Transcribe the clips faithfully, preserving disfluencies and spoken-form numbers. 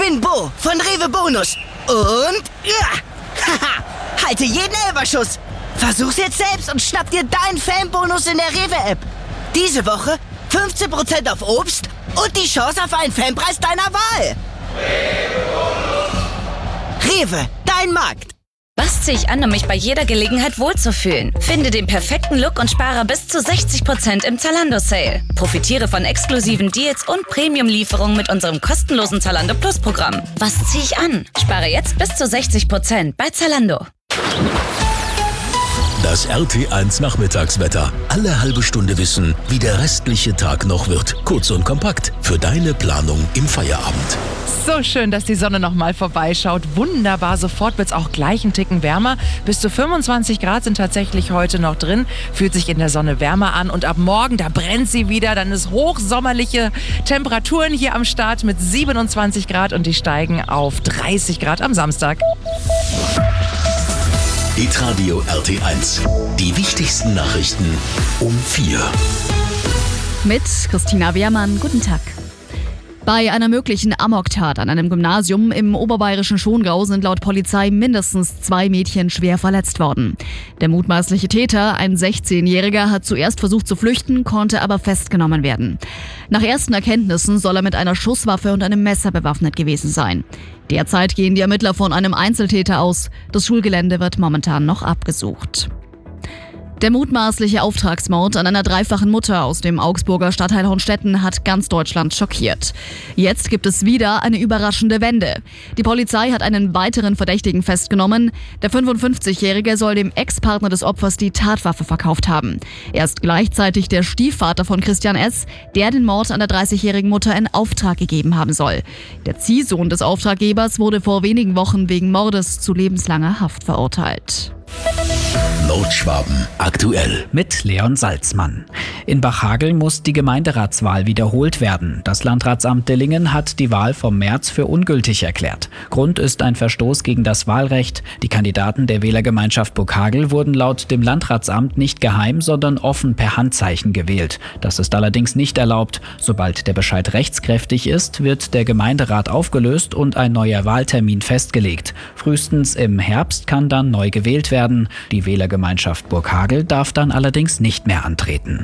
bin Bo von Rewe Bonus. Und ja, haha, halte jeden Elberschuss. Versuch's jetzt selbst und schnapp dir deinen Fanbonus in der Rewe-App. Diese Woche fünfzehn Prozent auf Obst und die Chance auf einen Fanpreis deiner Wahl. Rewe, dein Markt. Was ziehe ich an, um mich bei jeder Gelegenheit wohlzufühlen? Finde den perfekten Look und spare bis zu sechzig Prozent im Zalando-Sale. Profitiere von exklusiven Deals und Premium-Lieferungen mit unserem kostenlosen Zalando Plus-Programm. Was ziehe ich an? Spare jetzt bis zu sechzig Prozent bei Zalando. Das R T eins Nachmittagswetter. Alle halbe Stunde wissen, wie der restliche Tag noch wird. Kurz und kompakt für deine Planung im Feierabend. So schön, dass die Sonne noch mal vorbeischaut. Wunderbar, sofort wird es auch gleich einen Ticken wärmer. Bis zu fünfundzwanzig Grad sind tatsächlich heute noch drin. Fühlt sich in der Sonne wärmer an. Und ab morgen, da brennt sie wieder. Dann ist hochsommerliche Temperaturen hier am Start mit siebenundzwanzig Grad. Und die steigen auf dreißig Grad am Samstag. Hitradio R T eins. Die wichtigsten Nachrichten um vier. Mit Christina Wehrmann. Guten Tag. Bei einer möglichen Amoktat an einem Gymnasium im oberbayerischen Schongau sind laut Polizei mindestens zwei Mädchen schwer verletzt worden. Der mutmaßliche Täter, ein sechzehnjähriger, hat zuerst versucht zu flüchten, konnte aber festgenommen werden. Nach ersten Erkenntnissen soll er mit einer Schusswaffe und einem Messer bewaffnet gewesen sein. Derzeit gehen die Ermittler von einem Einzeltäter aus. Das Schulgelände wird momentan noch abgesucht. Der mutmaßliche Auftragsmord an einer dreifachen Mutter aus dem Augsburger Stadtteil Honstetten hat ganz Deutschland schockiert. Jetzt gibt es wieder eine überraschende Wende. Die Polizei hat einen weiteren Verdächtigen festgenommen. Der fünfundfünfzigjährige soll dem Ex-Partner des Opfers die Tatwaffe verkauft haben. Er ist gleichzeitig der Stiefvater von Christian S., der den Mord an der dreißigjährigen Mutter in Auftrag gegeben haben soll. Der Ziehsohn des Auftraggebers wurde vor wenigen Wochen wegen Mordes zu lebenslanger Haft verurteilt. Nordschwaben aktuell. Mit Leon Salzmann. In Bachhagel muss die Gemeinderatswahl wiederholt werden. Das Landratsamt Dillingen hat die Wahl vom März für ungültig erklärt. Grund ist ein Verstoß gegen das Wahlrecht. Die Kandidaten der Wählergemeinschaft Burghagel wurden laut dem Landratsamt nicht geheim, sondern offen per Handzeichen gewählt. Das ist allerdings nicht erlaubt. Sobald der Bescheid rechtskräftig ist, wird der Gemeinderat aufgelöst und ein neuer Wahltermin festgelegt. Frühestens im Herbst kann dann neu gewählt werden. Die Wählergemeinschaft Burghagel darf dann allerdings nicht mehr antreten.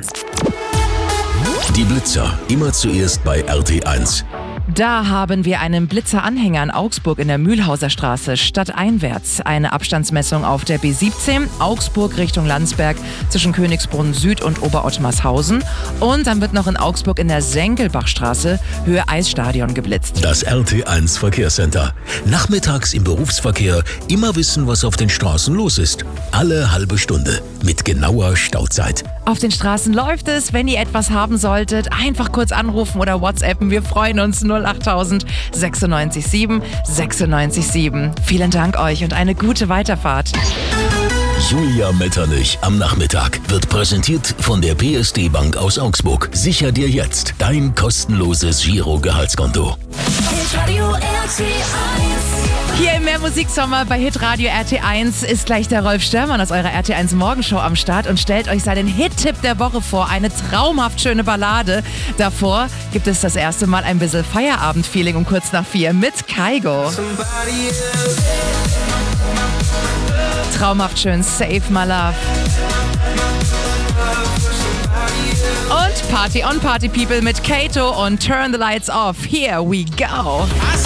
Die Blitzer, immer zuerst bei R T eins. Da haben wir einen Blitzeranhänger in Augsburg in der Mühlhauser Straße stadteinwärts. Eine Abstandsmessung auf der B siebzehn, Augsburg Richtung Landsberg zwischen Königsbrunn Süd und Oberottmarshausen. Und dann wird noch in Augsburg in der Senckelbachstraße Höhe Eisstadion geblitzt. Das R T eins Verkehrscenter. Nachmittags im Berufsverkehr immer wissen, was auf den Straßen los ist. Alle halbe Stunde mit genauer Stauzeit. Auf den Straßen läuft es. Wenn ihr etwas haben solltet, einfach kurz anrufen oder WhatsAppen. Wir freuen uns. null achttausend sechsundneunzig sieben sechsundneunzig sieben. Vielen Dank euch und eine gute Weiterfahrt. Julia Metternich am Nachmittag wird präsentiert von der P S D Bank aus Augsburg. Sicher dir jetzt dein kostenloses Giro-Gehaltskonto. Hitradio R T eins. Hier im Mehrmusiksommer bei Hitradio R T eins ist gleich der Rolf Störmann aus eurer R T eins Morgenshow am Start und stellt euch seinen Hit-Tipp der Woche vor. Eine traumhaft schöne Ballade. Davor gibt es das erste Mal ein bisschen Feierabend-Feeling um kurz nach vier mit Kaigo. Traumhaft schön, Save My Love. Und Party on Party People mit Kato und Turn the Lights Off. Here we go.